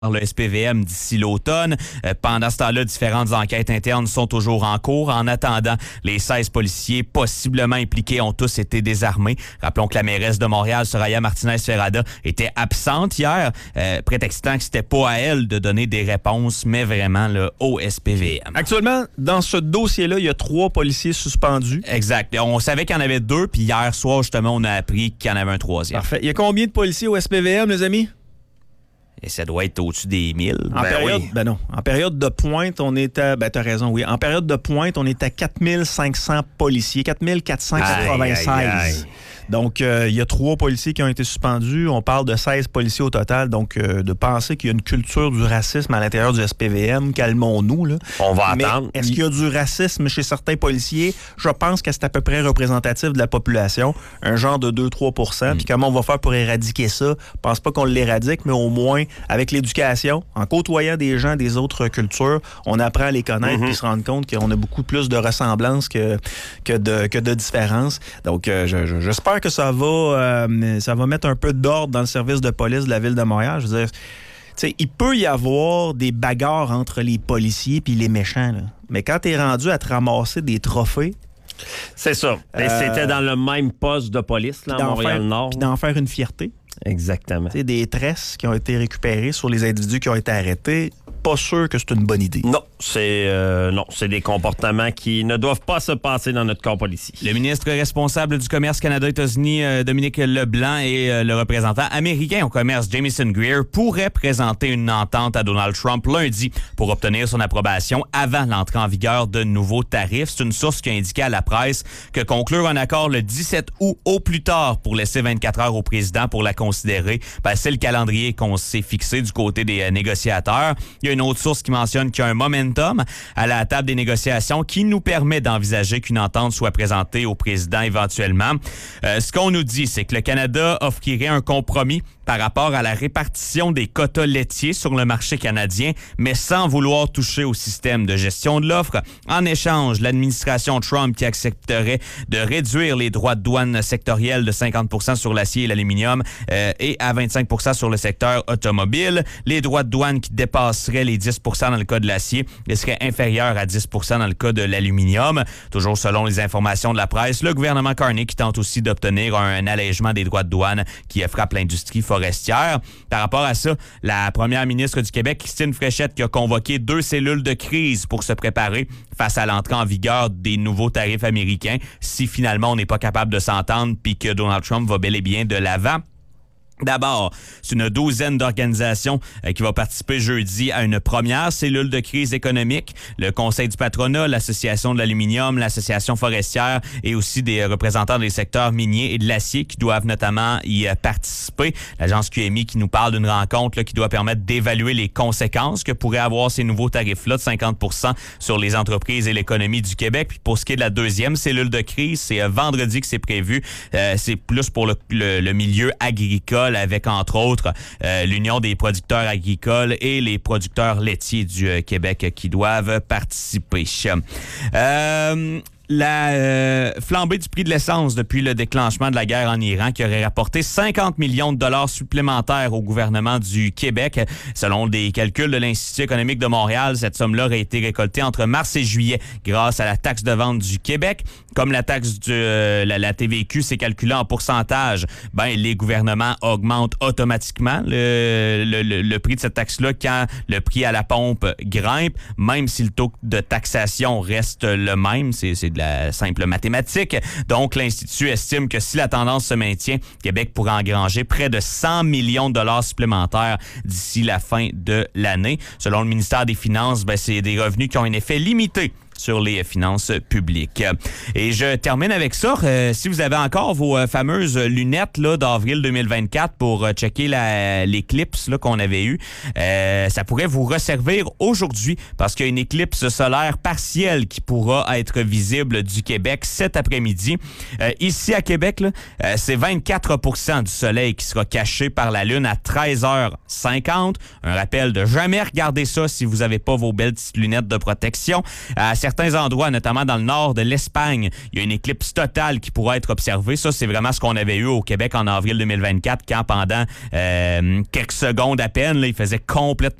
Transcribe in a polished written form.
le SPVM d'ici l'automne. Pendant ce temps-là, différentes enquêtes internes sont toujours en cours. En attendant, les 16 policiers possiblement impliqués ont tous été désarmés. Rappelons que la mairesse de Montréal, Soraya Martinez-Ferrada, était absente hier, prétextant que c'était pas à elle de donner des réponses, mais vraiment là, au SPVM. Actuellement, dans ce dossier-là, il y a 3 policiers suspendus. Exact. On savait qu'il y en avait 2, puis hier soir, justement, on a appris qu'il y en avait un 3e. Parfait. Il y a combien de policiers au SPVM, les amis? Et ça doit être au-dessus des 1000. Non. En période de pointe, on est à... t'as raison, oui. En période de pointe, on est à 4500 policiers, 4496. Aïe, aïe, aïe. Donc, il y a 3 policiers qui ont été suspendus. On parle de 16 policiers au total. Donc, de penser qu'il y a une culture du racisme à l'intérieur du SPVM, calmons-nous, là. On va attendre. Est-ce qu'il y a du racisme chez certains policiers? Je pense que c'est à peu près représentatif de la population. Un genre de 2-3 %. Puis comment on va faire pour éradiquer ça? Je pense pas qu'on l'éradique, mais au moins, avec l'éducation, en côtoyant des gens des autres cultures, on apprend à les connaître et se rendre compte qu'on a beaucoup plus de ressemblances que de différences. Donc, j'espère que ça va mettre un peu d'ordre dans le service de police de la Ville de Montréal. Je veux dire, il peut y avoir des bagarres entre les policiers et les méchants, là. Mais quand tu es rendu à te ramasser des trophées... C'est ça. Et c'était dans le même poste de police, là, à Montréal-Nord. Puis d'en faire une fierté. Exactement. Des tresses qui ont été récupérées sur les individus qui ont été arrêtés. Pas sûr que c'est une bonne idée. Non, c'est des comportements qui ne doivent pas se passer dans notre corps policier. Le ministre responsable du commerce Canada-États-Unis, Dominique Leblanc, et le représentant américain au commerce, Jamieson Greer, pourraient présenter une entente à Donald Trump lundi pour obtenir son approbation avant l'entrée en vigueur de nouveaux tarifs. C'est une source qui a indiqué à la presse que conclure un accord le 17 août au plus tard pour laisser 24 heures au président pour la considérer, c'est le calendrier qu'on s'est fixé du côté des négociateurs. Il y a une autre source qui mentionne qu'il y a un momentum à la table des négociations qui nous permet d'envisager qu'une entente soit présentée au président éventuellement. Ce qu'on nous dit, c'est que le Canada offrirait un compromis par rapport à la répartition des quotas laitiers sur le marché canadien, mais sans vouloir toucher au système de gestion de l'offre. En échange, l'administration Trump qui accepterait de réduire les droits de douane sectoriels de 50 % sur l'acier et l'aluminium et à 25 % sur le secteur automobile. Les droits de douane qui dépasseraient les 10 % dans le cas de l'acier et seraient inférieurs à 10 % dans le cas de l'aluminium. Toujours selon les informations de la presse, le gouvernement Carney qui tente aussi d'obtenir un allègement des droits de douane qui frappe l'industrie forestière. Par rapport à ça, la première ministre du Québec, Christine Fréchette, qui a convoqué 2 cellules de crise pour se préparer face à l'entrée en vigueur des nouveaux tarifs américains si finalement on n'est pas capable de s'entendre puis que Donald Trump va bel et bien de l'avant. D'abord, c'est une 12aine d'organisations qui va participer jeudi à une première cellule de crise économique. Le Conseil du patronat, l'Association de l'aluminium, l'Association forestière et aussi des représentants des secteurs miniers et de l'acier qui doivent notamment y participer. L'agence QMI qui nous parle d'une rencontre là, qui doit permettre d'évaluer les conséquences que pourraient avoir ces nouveaux tarifs-là de 50 % sur les entreprises et l'économie du Québec. Puis pour ce qui est de la deuxième cellule de crise, c'est vendredi que c'est prévu. C'est plus pour le milieu agricole, avec, entre autres, l'Union des producteurs agricoles et les producteurs laitiers du Québec qui doivent participer. La flambée du prix de l'essence depuis le déclenchement de la guerre en Iran qui aurait rapporté 50 millions de dollars supplémentaires au gouvernement du Québec. Selon des calculs de l'Institut économique de Montréal, cette somme-là aurait été récoltée entre mars et juillet grâce à la taxe de vente du Québec. Comme la taxe la TVQ s'est calculée en pourcentage, les gouvernements augmentent automatiquement le prix de cette taxe-là quand le prix à la pompe grimpe, même si le taux de taxation reste le même. C'est de la simple mathématique. Donc, l'Institut estime que si la tendance se maintient, Québec pourrait engranger près de 100 millions de dollars supplémentaires d'ici la fin de l'année. Selon le ministère des Finances, c'est des revenus qui ont un effet limité sur les finances publiques. Et je termine avec ça. Si vous avez encore vos fameuses lunettes là, d'avril 2024 pour checker l'éclipse là, qu'on avait eue, ça pourrait vous resservir aujourd'hui parce qu'il y a une éclipse solaire partielle qui pourra être visible du Québec cet après-midi. Ici à Québec, là, c'est 24 % du soleil qui sera caché par la Lune à 13h50. Un rappel de jamais regarder ça si vous n'avez pas vos belles petites lunettes de protection. À certains certains endroits, notamment dans le nord de l'Espagne, il y a une éclipse totale qui pourrait être observée. Ça, c'est vraiment ce qu'on avait eu au Québec en avril 2024, quand pendant quelques secondes à peine, là, il faisait complètement